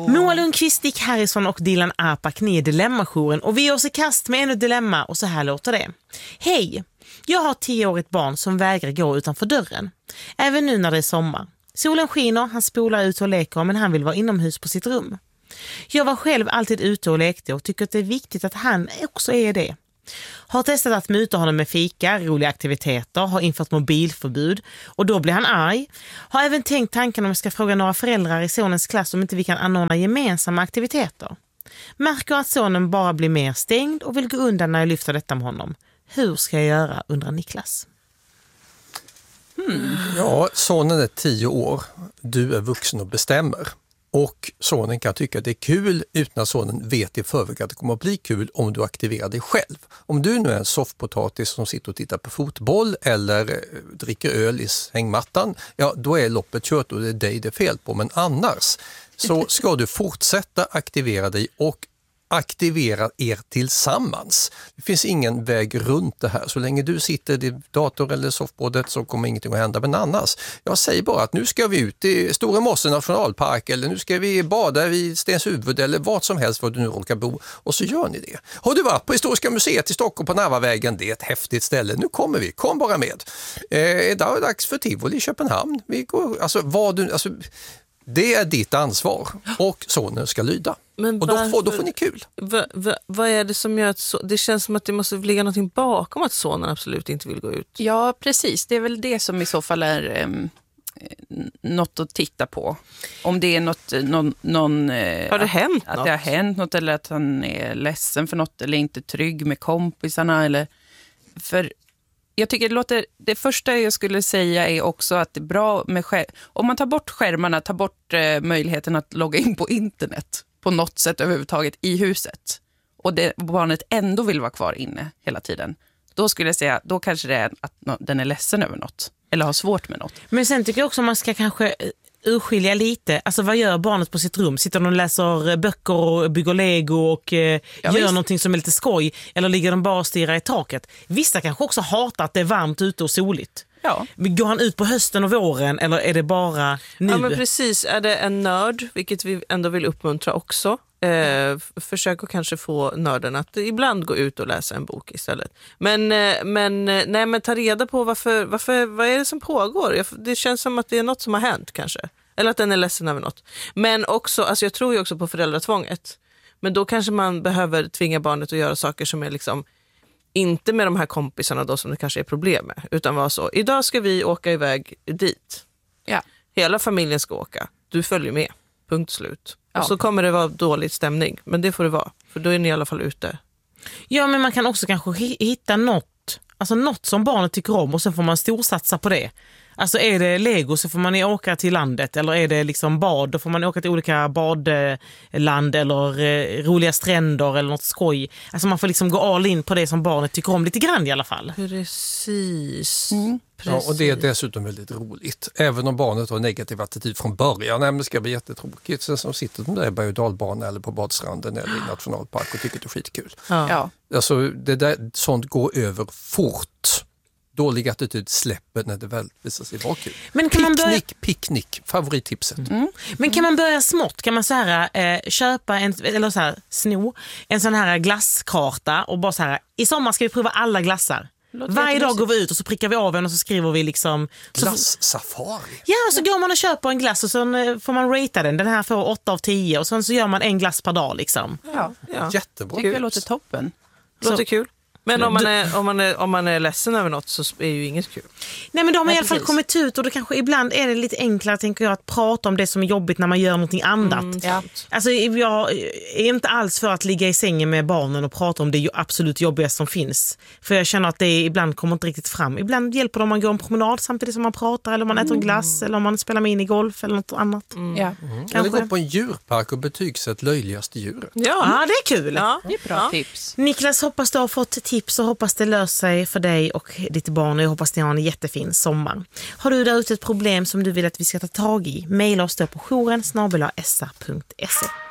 Moa Lundqvist, Dick Harrison och Dylan Apak, ni är Dilemma-jouren och vi ger oss i kast med ännu dilemma och så här låter det. Hej, jag har 10-årigt barn som vägrar gå utanför dörren. Även nu när det är sommar. Solen skiner, han spolar ut och leker men han vill vara inomhus på sitt rum. Jag var själv alltid ute och lekte och tycker att det är viktigt att han också är det. Har testat att muta honom med fika, roliga aktiviteter, har infört mobilförbud och då blir han arg. Har även tänkt tanken om jag ska fråga några föräldrar i sonens klass om inte vi kan anordna gemensamma aktiviteter. Märker att sonen bara blir mer stängd och vill gå undan när jag lyfter detta med honom. Hur ska jag göra, undrar Niklas. Ja, sonen är 10 år. Du är vuxen och bestämmer. Och sonen kan tycka att det är kul utan att sonen vet i förväg att det kommer att bli kul om du aktiverar dig själv. Om du nu är en soffpotatis som sitter och tittar på fotboll eller dricker öl i hängmattan, ja då är loppet kört och det är dig det är fel på. Men annars så ska du fortsätta aktivera dig och aktivera er tillsammans. Det finns ingen väg runt det här. Så länge du sitter i din dator eller soffbordet så kommer ingenting att hända. Men annars, jag säger bara att nu ska vi ut i Stora Mosse nationalpark eller nu ska vi bada vid Stenshuvud eller vad som helst var du nu råkar bo. Och så gör ni det. Har du varit på Historiska museet i Stockholm på Narvavägen? Det är ett häftigt ställe. Nu kommer vi. Kom bara med. Det är dags för Tivoli i Köpenhamn. Vi går, det är ditt ansvar och sonen ska lyda. Men och då får ni kul. Vad är det som gör att det känns som att det måste ligga någonting bakom att sonen absolut inte vill gå ut? Ja, precis. Det är väl det som i så fall är något att titta på. Om det är någon har det hänt att något? Det har hänt något eller att han är ledsen för något eller inte trygg med kompisarna eller för jag tycker det första jag skulle säga är också att det är bra med om man tar bort skärmarna, tar bort möjligheten att logga in på internet på något sätt överhuvudtaget i huset och barnet ändå vill vara kvar inne hela tiden. Då skulle jag säga, då kanske det är att den är ledsen över något eller har svårt med något. Men sen tycker jag också man ska kanske urskilja lite. Alltså vad gör barnet på sitt rum? Sitter de och läser böcker och bygger lego och gör någonting som är lite skoj? Eller ligger de bara och stirrar i taket? Vissa kanske också hatar att det är varmt ute och soligt. Ja. Går han ut på hösten och våren eller är det bara nu? Ja men precis, är det en nörd, vilket vi ändå vill uppmuntra också. Försök att kanske få nörden att ibland gå ut och läsa en bok istället. Men ta reda på vad är det som pågår? Det känns som att det är något som har hänt kanske. Eller att den är ledsen över något. Men också, alltså jag tror ju också på föräldratvånget. Men då kanske man behöver tvinga barnet att göra saker som är liksom inte med de här kompisarna då som det kanske är problem med. Utan vara så, idag ska vi åka iväg dit. Ja. Hela familjen ska åka. Du följer med. Punkt slut. Ja. Och så kommer det vara dålig stämning. Men det får det vara. För då är ni i alla fall ute. Ja, men man kan också kanske hitta något som barnet tycker om och sen får man storsatsa på det. Alltså är det Lego så får man åka till landet eller är det liksom bad då får man åka till olika badland eller roliga stränder eller något skoj. Alltså man får liksom gå all in på det som barnet tycker om lite grann i alla fall. Precis. Ja, och det är dessutom väldigt roligt. Även om barnet har negativ attityd från början. Nej, men det ska bli jättetråkigt. Så som sitter de där i berg- och dalbana eller på badstranden eller i nationalpark och tycker det är skitkul. Ja. Alltså sånt går över fort. Dålig attityd släpper när det väl visar sig vara kul. Men kan Picknick, favorittipset. Men kan man börja smått? Kan man så här köpa sno en sån här glasskarta och bara så här, i sommar ska vi prova alla glassar. Varje dag går vi ut och så prickar vi av en och så skriver vi liksom Glass-safari. Ja, och så går man och köper en glass och så får man ratea den. Den här får 8 av 10 och sen så gör man en glass per dag liksom. Ja. Jättebra. Tycker jag låter toppen. Låter kul. Men om man är ledsen över något så är ju inget kul. Nej, men de har i alla fall kommit ut och det kanske ibland är det lite enklare tänker jag att prata om det som är jobbigt när man gör någonting annat. Ja. Alltså jag är inte alls för att ligga i sängen med barnen och prata om det absolut jobbigaste som finns. För jag känner att det ibland kommer inte riktigt fram. Ibland hjälper det om man går en promenad samtidigt som man pratar eller om man äter en glass eller om man spelar minigolf eller något annat. Ja. Eller gå på en djurpark och betygsätt löjligaste djuret. Ja, det är kul. Ja. Det är bra tips. Niklas, hoppas du har fått tips och hoppas det löser sig för dig och ditt barn och jag hoppas ni har en jättefin sommar. Har du där ute ett problem som du vill att vi ska ta tag i? Maila oss då på jouren@sa.se.